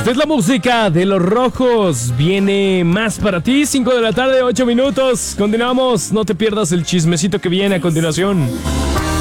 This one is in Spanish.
Esta es la música de Los Rojos. Viene más para ti, 5 de la tarde, 8 minutos. Continuamos, no te pierdas el chismecito que viene a continuación.